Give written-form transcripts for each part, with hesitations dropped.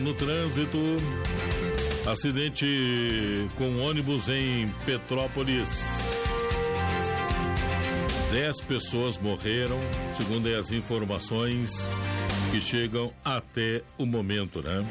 No trânsito, acidente com ônibus em Petrópolis. 10 pessoas morreram, segundo as informações que chegam até o momento, né?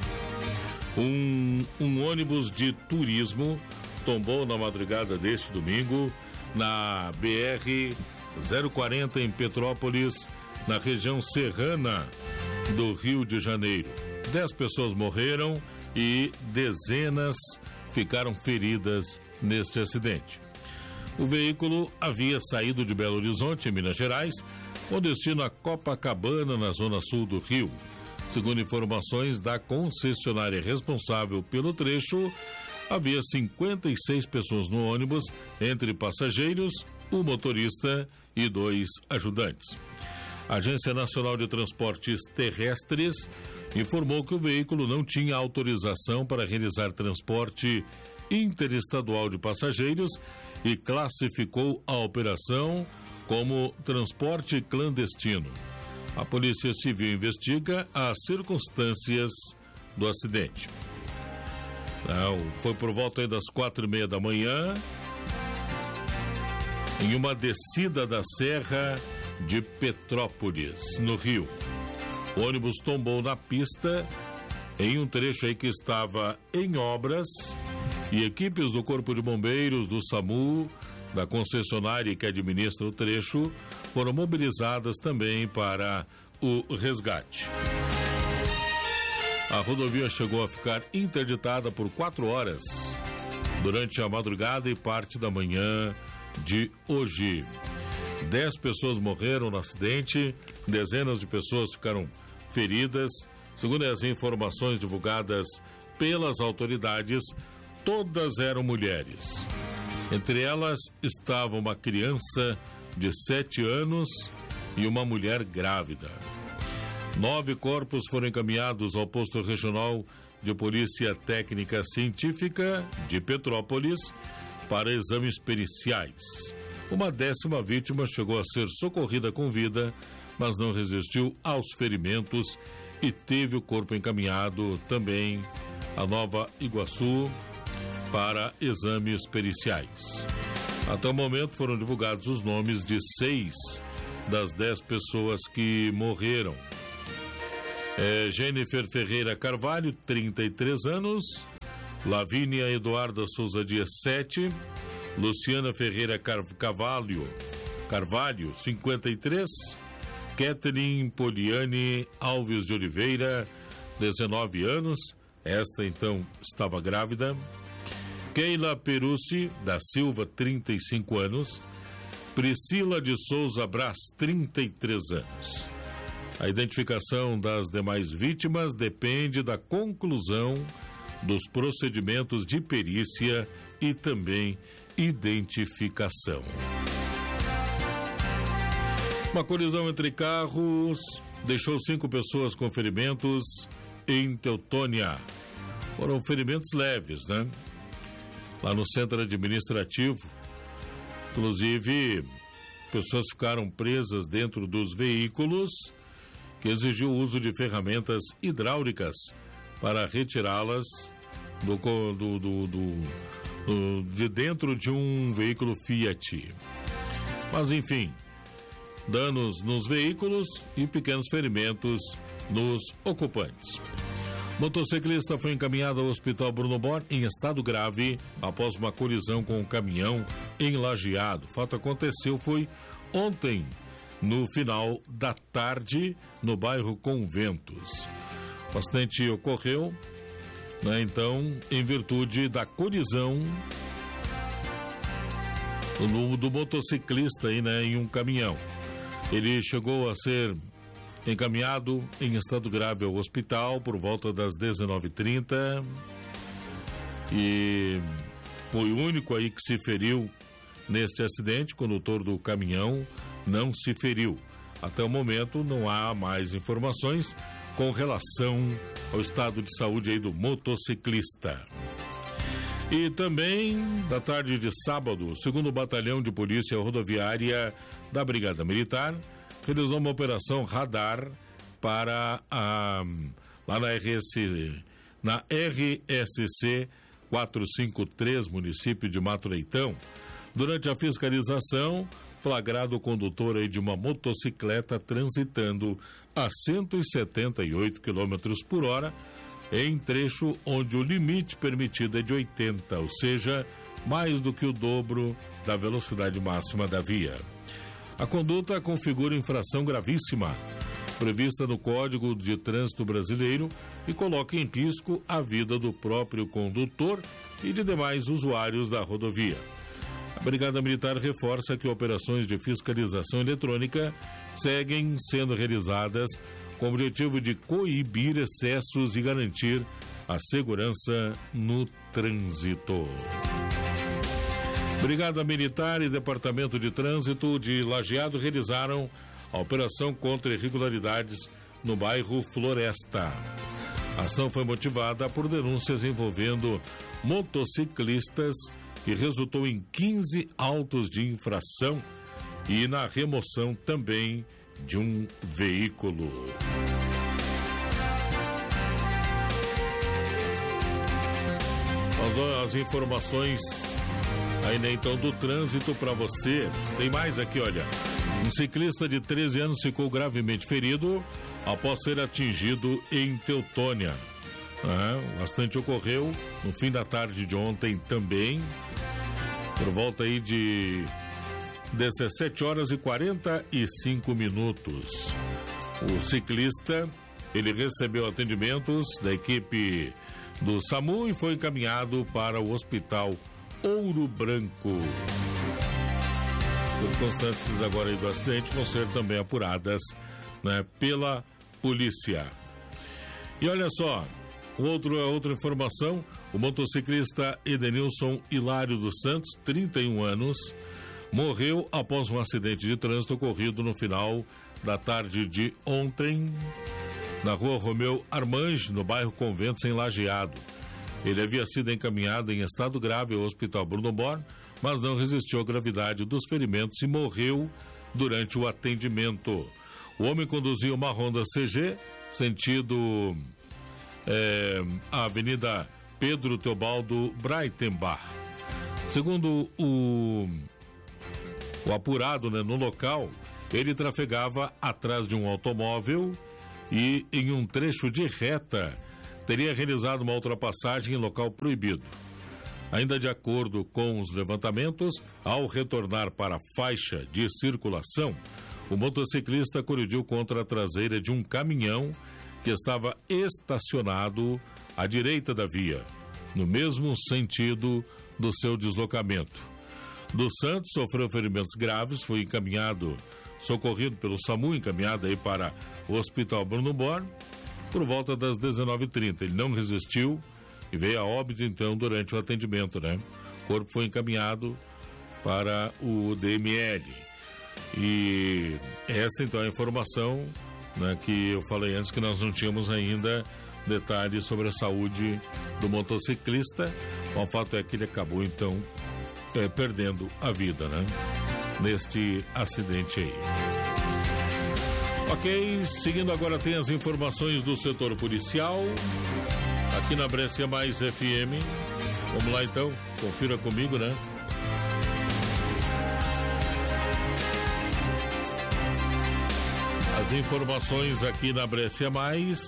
Um ônibus de turismo tombou na madrugada deste domingo na BR-040 em Petrópolis, na região serrana do Rio de Janeiro. 10 pessoas morreram e dezenas ficaram feridas neste acidente. O veículo havia saído de Belo Horizonte, em Minas Gerais, com destino a Copacabana, na zona sul do Rio. Segundo informações da concessionária responsável pelo trecho, havia 56 pessoas no ônibus, entre passageiros, o motorista e 2 ajudantes. A Agência Nacional de Transportes Terrestres informou que o veículo não tinha autorização para realizar transporte interestadual de passageiros e classificou a operação como transporte clandestino. A Polícia Civil investiga as circunstâncias do acidente. Foi por volta das 4:30 da manhã, em uma descida da Serra de Petrópolis, no Rio. O ônibus tombou na pista em um trecho aí que estava em obras e equipes do Corpo de Bombeiros, do SAMU, da concessionária que administra o trecho, foram mobilizadas também para o resgate. A rodovia chegou a ficar interditada por 4 horas durante a madrugada e parte da manhã de hoje. 10 pessoas morreram no acidente, dezenas de pessoas ficaram feridas. Segundo as informações divulgadas pelas autoridades, todas eram mulheres. Entre elas estava uma criança de 7 anos e uma mulher grávida. 9 corpos foram encaminhados ao posto regional de Polícia Técnica Científica de Petrópolis para exames periciais. Uma 10ª vítima chegou a ser socorrida com vida, mas não resistiu aos ferimentos e teve o corpo encaminhado também a Nova Iguaçu para exames periciais. Até o momento foram divulgados os nomes de 6 das 10 pessoas que morreram. Jennifer Ferreira Carvalho, 33 anos, Lavínia Eduarda Souza Dias, 7, Luciana Ferreira Carvalho, 53, Catherine Poliane Alves de Oliveira, 19 anos, esta então estava grávida, Keila Perucci da Silva, 35 anos, Priscila de Souza Brás, 33 anos. A identificação das demais vítimas depende da conclusão dos procedimentos de perícia e também identificação. Uma colisão entre carros deixou 5 pessoas com ferimentos em Teutônia. Foram ferimentos leves, né? Lá no centro administrativo. Inclusive, pessoas ficaram presas dentro dos veículos, que exigiu o uso de ferramentas hidráulicas para retirá-las de dentro de um veículo Fiat. Mas enfim, danos nos veículos e pequenos ferimentos nos ocupantes. Motociclista foi encaminhado ao Hospital Bruno Bor em estado grave após uma colisão com um caminhão em Lajeado. O fato aconteceu foi ontem, no final da tarde, no bairro Conventos. O acidente ocorreu, né, então, em virtude da colisão do motociclista aí, né, em um caminhão. Ele chegou a ser encaminhado em estado grave ao hospital por volta das 19h30 e foi o único aí que se feriu neste acidente. O condutor do caminhão não se feriu. Até o momento não há mais informações com relação ao estado de saúde aí do motociclista. E também, da tarde de sábado, o 2º Batalhão de Polícia Rodoviária da Brigada Militar realizou uma operação radar para lá na RS na RSC 453, município de Mato Leitão. Durante a fiscalização, flagrado o condutor aí de uma motocicleta transitando a 178 km por hora em trecho onde o limite permitido é de 80, ou seja, mais do que o dobro da velocidade máxima da via. A conduta configura infração gravíssima, prevista no Código de Trânsito Brasileiro, e coloca em risco a vida do próprio condutor e de demais usuários da rodovia. A Brigada Militar reforça que operações de fiscalização eletrônica seguem sendo realizadas com o objetivo de coibir excessos e garantir a segurança no trânsito. Brigada Militar e Departamento de Trânsito de Lajeado realizaram a operação contra irregularidades no bairro Floresta. A ação foi motivada por denúncias envolvendo motociclistas e resultou em 15 autos de infração e na remoção também de um veículo. As informações ainda então do trânsito para você. Tem mais aqui, olha. Um ciclista de 13 anos ficou gravemente ferido após ser atingido em Teutônia. O acidente ocorreu no fim da tarde de ontem também, por volta aí de 17 horas e 45 minutos. O ciclista, ele recebeu atendimentos da equipe do SAMU e foi encaminhado para o Hospital Ouro Branco. As circunstâncias agora aí do acidente vão ser também apuradas, né, pela polícia. E olha só, outra informação, o motociclista Edenilson Hilário dos Santos, 31 anos, morreu após um acidente de trânsito ocorrido no final da tarde de ontem, na rua Romeu Armange, no bairro Conventos, em Lajeado. Ele havia sido encaminhado em estado grave ao Hospital Bruno Born, mas não resistiu à gravidade dos ferimentos e morreu durante o atendimento. O homem conduzia uma Honda CG, sentido a Avenida Pedro Teobaldo Breitenbach. Segundo o apurado, né, no local, ele trafegava atrás de um automóvel e em um trecho de reta teria realizado uma ultrapassagem em local proibido. Ainda de acordo com os levantamentos, ao retornar para a faixa de circulação, o motociclista colidiu contra a traseira de um caminhão que estava estacionado à direita da via, no mesmo sentido do seu deslocamento. Dos Santos sofreu ferimentos graves, foi socorrido pelo SAMU, encaminhado aí para o Hospital Bruno Born, por volta das 19h30. Ele não resistiu e veio a óbito, então, durante o atendimento, né? O corpo foi encaminhado para o DML. E essa, então, é a informação, né, que eu falei antes, que nós não tínhamos ainda detalhes sobre a saúde do motociclista. O fato é que ele acabou, então, perdendo a vida, né, neste acidente aí. Ok, seguindo agora tem as informações do setor policial, aqui na Brescia Mais FM. Vamos lá então, confira comigo, né? As informações aqui na Brescia Mais,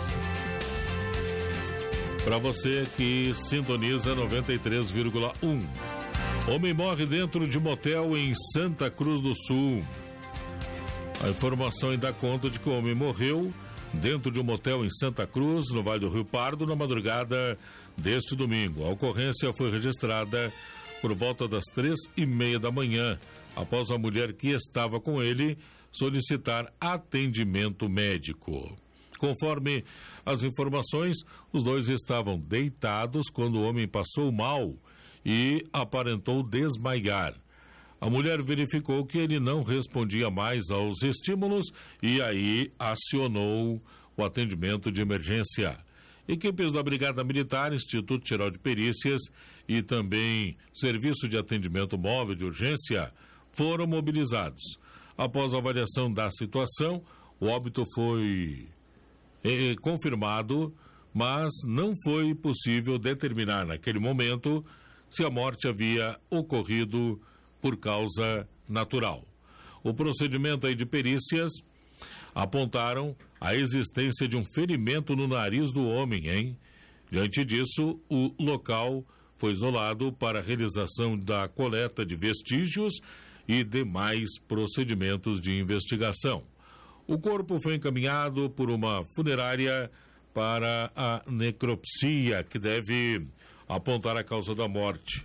para você que sintoniza 93,1. Homem morre dentro de motel em Santa Cruz do Sul. A informação ainda conta de que o homem morreu dentro de um motel em Santa Cruz, no Vale do Rio Pardo, na madrugada deste domingo. A ocorrência foi registrada por volta das 3h30 da manhã, após a mulher que estava com ele solicitar atendimento médico. Conforme as informações, os dois estavam deitados quando o homem passou mal e aparentou desmaiar. A mulher verificou que ele não respondia mais aos estímulos e aí acionou o atendimento de emergência. Equipes da Brigada Militar, Instituto Geral de Perícias e também Serviço de Atendimento Móvel de Urgência foram mobilizados. Após a avaliação da situação, o óbito foi confirmado mas não foi possível determinar naquele momento se a morte havia ocorrido por causa natural. O procedimento aí de perícias apontaram a existência de um ferimento no nariz do homem, hein? Diante disso, o local foi isolado para a realização da coleta de vestígios e demais procedimentos de investigação. O corpo foi encaminhado por uma funerária para a necropsia, que deve apontar a causa da morte.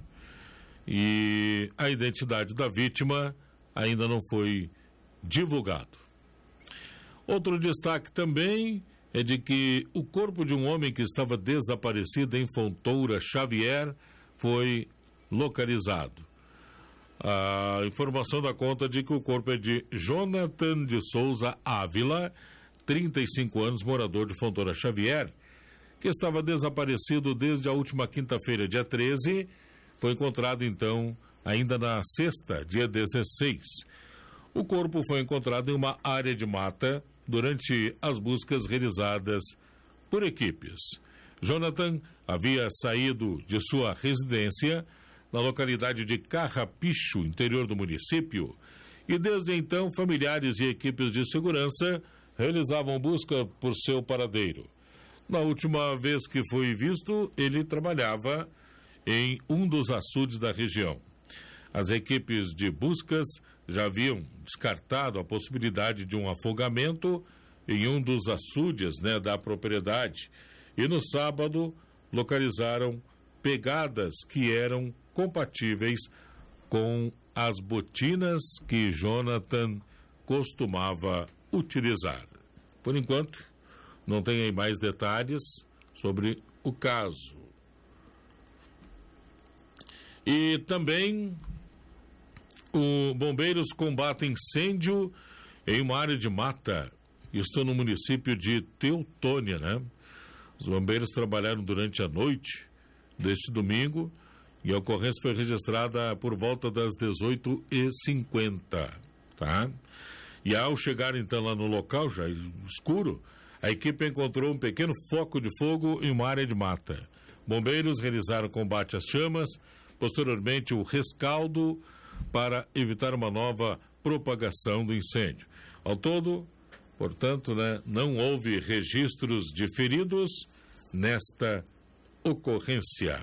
E a identidade da vítima ainda não foi divulgado. Outro destaque também é de que o corpo de um homem que estava desaparecido em Fontoura Xavier foi localizado. A informação dá conta de que o corpo é de Jonathan de Souza Ávila, 35 anos, morador de Fontoura Xavier, que estava desaparecido desde a última quinta-feira, dia 13, foi encontrado então ainda na sexta, dia 16. O corpo foi encontrado em uma área de mata durante as buscas realizadas por equipes. Jonathan havia saído de sua residência na localidade de Carrapicho, interior do município, e desde então familiares e equipes de segurança realizavam busca por seu paradeiro. Na última vez que foi visto, ele trabalhava em um dos açudes da região. As equipes de buscas já haviam descartado a possibilidade de um afogamento em um dos açudes, da propriedade, e no sábado localizaram pegadas que eram compatíveis com as botinas que Jonathan costumava utilizar. Por enquanto, não tem aí mais detalhes sobre o caso. E também bombeiros combatem incêndio em uma área de mata. Estou no município de Teutônia, Os bombeiros trabalharam durante a noite deste domingo e a ocorrência foi registrada por volta das 18h50, E ao chegar então lá no local, já escuro, a equipe encontrou um pequeno foco de fogo em uma área de mata. Bombeiros realizaram combate às chamas, posteriormente o rescaldo para evitar uma nova propagação do incêndio. Ao todo, portanto, não houve registros de feridos nesta ocorrência.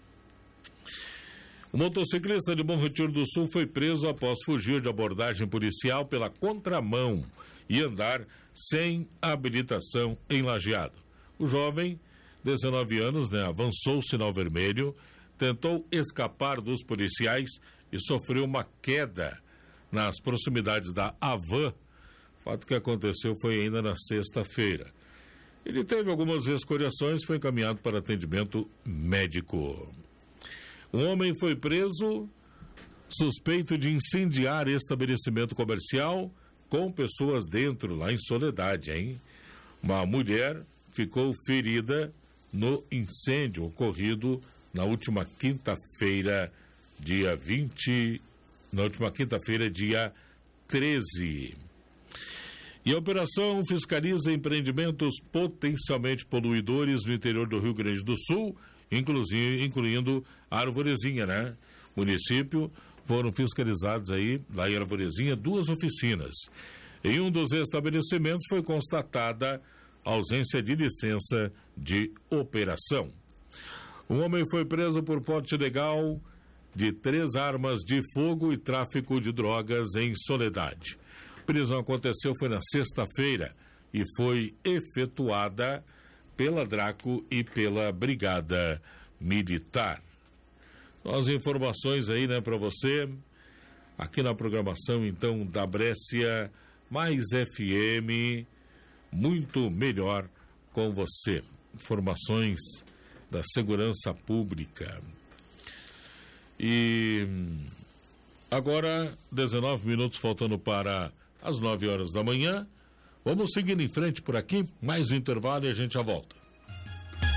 O motociclista de Bom Retiro do Sul foi preso após fugir de abordagem policial pela contramão e andar sem habilitação em Lajeado. O jovem, 19 anos, avançou o sinal vermelho, tentou escapar dos policiais e sofreu uma queda nas proximidades da Havan. O fato que aconteceu foi ainda na sexta-feira. Ele teve algumas escoriações e foi encaminhado para atendimento médico. Um homem foi preso suspeito de incendiar estabelecimento comercial com pessoas dentro, lá em Soledade, Uma mulher ficou ferida no incêndio ocorrido na última quinta-feira, dia 13. E a operação fiscaliza empreendimentos potencialmente poluidores no interior do Rio Grande do Sul, incluindo a Arvorezinha, Município, foram fiscalizados lá em Arvorezinha, 2 oficinas. Em um dos estabelecimentos foi constatada a ausência de licença de operação. Um homem foi preso por porte ilegal de 3 armas de fogo e tráfico de drogas em Soledade. A prisão aconteceu foi na sexta-feira e foi efetuada pela Draco e pela Brigada Militar. As informações aí, para você, aqui na programação, então, da Brécia mais FM, muito melhor com você. Informações da segurança pública. E agora, 19 minutos faltando para as 9 horas da manhã. Vamos seguindo em frente por aqui, mais um intervalo e a gente já volta.